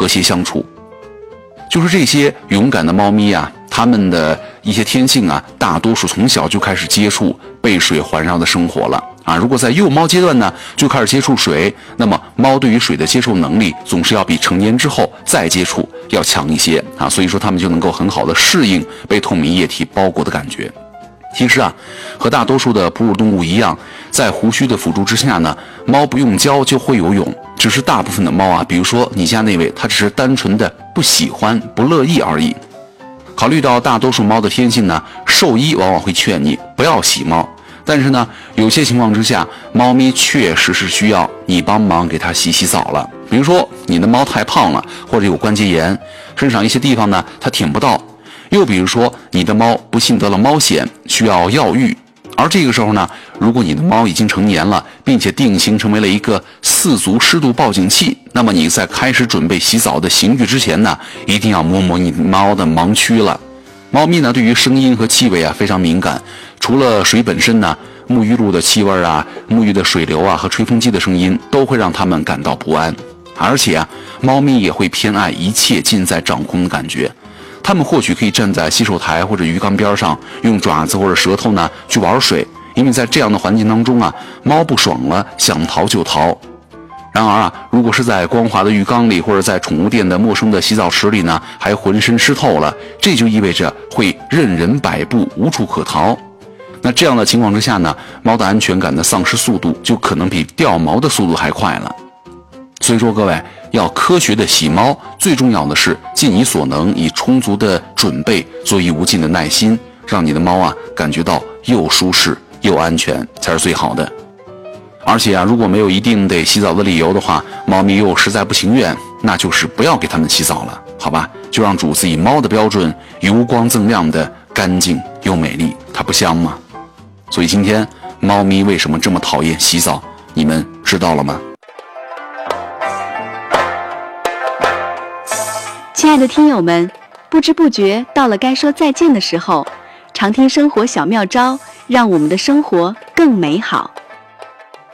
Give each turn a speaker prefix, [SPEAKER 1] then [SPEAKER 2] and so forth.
[SPEAKER 1] 和谐相处。就是这些勇敢的猫咪啊，它们的一些天性啊，大多数从小就开始接触被水环绕的生活了啊。如果在幼猫阶段呢就开始接触水，那么猫对于水的接受能力总是要比成年之后再接触要强一些啊，所以说它们就能够很好的适应被透明液体包裹的感觉。其实啊，和大多数的哺乳动物一样，在胡须的辅助之下呢，猫不用教就会游泳。只是大部分的猫啊，比如说你家那位，它只是单纯的不喜欢、不乐意而已。考虑到大多数猫的天性呢，兽医往往会劝你不要洗猫。但是呢，有些情况之下，猫咪确实是需要你帮忙给它洗澡了。比如说你的猫太胖了，或者有关节炎，身上一些地方呢它舔不到。又比如说你的猫不幸得了猫癣，需要药浴。而这个时候呢，如果你的猫已经成年了，并且定型成为了一个4足湿度报警器，那么你在开始准备洗澡的刑具之前呢，一定要摸摸你猫的盲区了。猫咪呢对于声音和气味啊非常敏感，除了水本身呢，沐浴露的气味啊、沐浴的水流啊和吹风机的声音都会让它们感到不安。而且啊，猫咪也会偏爱一切尽在掌控的感觉。它们或许可以站在洗手台或者鱼缸边上，用爪子或者舌头呢去玩水，因为在这样的环境当中啊，猫不爽了，想逃就逃。然而啊，如果是在光滑的浴缸里，或者在宠物店的陌生的洗澡池里呢，还浑身湿透了，这就意味着会任人摆布，无处可逃。那这样的情况之下呢，猫的安全感的丧失速度就可能比掉毛的速度还快了。所以说各位，要科学的洗猫，最重要的是尽你所能，以充足的准备，做以无尽的耐心，让你的猫啊感觉到又舒适又安全才是最好的。而且啊，如果没有一定得洗澡的理由的话，猫咪又实在不情愿，那就是不要给它们洗澡了，好吧？就让主子以猫的标准，油光锃亮的干净又美丽，它不香吗？所以今天猫咪为什么这么讨厌洗澡，你们知道了吗？
[SPEAKER 2] 亲爱的听友们，不知不觉到了该说再见的时候，常听生活小妙招，让我们的生活更美好。